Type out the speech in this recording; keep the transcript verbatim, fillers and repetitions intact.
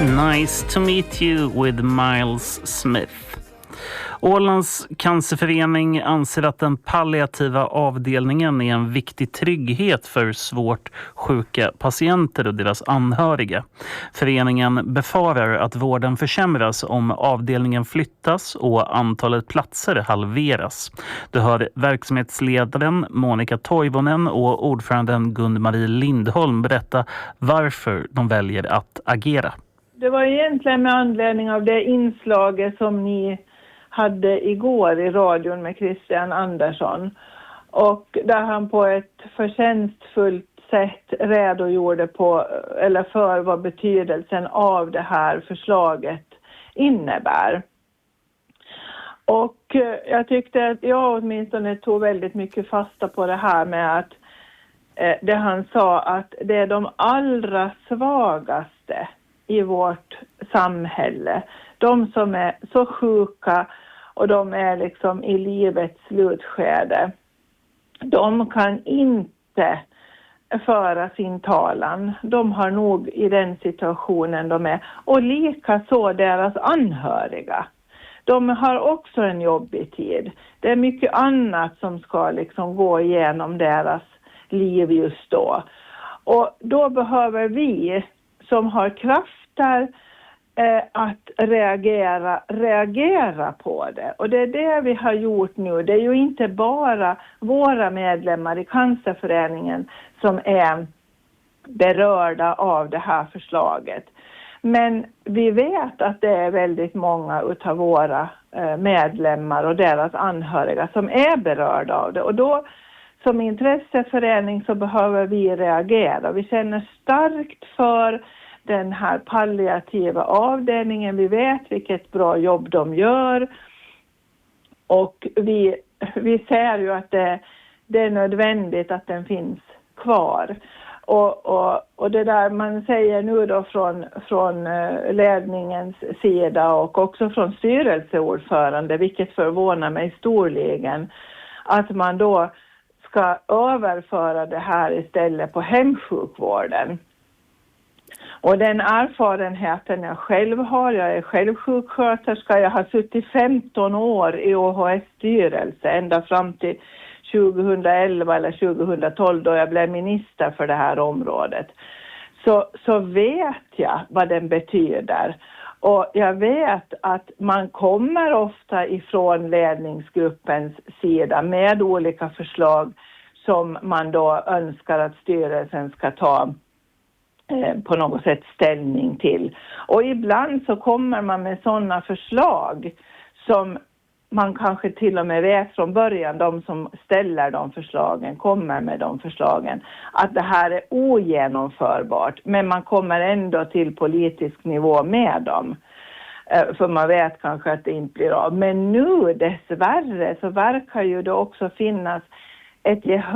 Nice to meet you with Miles Smith. Ålands cancerförening anser att den palliativa avdelningen är en viktig trygghet för svårt sjuka patienter och deras anhöriga. Föreningen befarar att vården försämras om avdelningen flyttas och antalet platser halveras. Det hör verksamhetsledaren Monica Toivonen och ordföranden Gun-Marie Lindholm berätta varför de väljer att agera. Det var egentligen med anledning av det inslaget som ni hade igår i radion med Christian Andersson, och där han på ett förtjänstfullt sätt redogjorde på eller för vad betydelsen av det här förslaget innebär. Och jag tyckte att jag åtminstone tog väldigt mycket fasta på det här med att eh, det han sa att det är de allra svagaste i vårt samhälle, de som är så sjuka och de är liksom i livets slutskede, de kan inte föra sin talan. De har nog i den situationen de är. Och lika så deras anhöriga. De har också en jobbig tid. Det är mycket annat som ska liksom gå igenom deras liv just då. Och då behöver vi som har krafter eh, att reagera, reagera på det. Och det är det vi har gjort nu. Det är ju inte bara våra medlemmar i cancerföreningen som är berörda av det här förslaget. Men vi vet att det är väldigt många utav våra eh, medlemmar och deras anhöriga som är berörda av det. Och då som intresseförening så behöver vi reagera. Vi känner starkt för den här palliativa avdelningen. Vi vet vilket bra jobb de gör. Och vi, vi ser ju att det, det är nödvändigt att den finns kvar. Och, och, och det där man säger nu då från, från ledningens sida och också från styrelseordförande, vilket förvånar mig storligen, att man då ska överföra det här istället på hemsjukvården. Och den erfarenheten jag själv har, jag är själv sjuksköterska, jag har suttit femton år i O H S-styrelse ända fram till tjugohundraelva eller tjugohundratolv då jag blev minister för det här området. Så, så vet jag vad den betyder. Och jag vet att man kommer ofta ifrån ledningsgruppens sida med olika förslag som man då önskar att styrelsen ska ta eh, på något sätt ställning till. Och ibland så kommer man med sådana förslag som man kanske till och med vet från början, de som ställer de förslagen, kommer med de förslagen, att det här är ogenomförbart. Men man kommer ändå till politisk nivå med dem. För man vet kanske att det inte blir av. Men nu dessvärre så verkar ju det också finnas ett gehör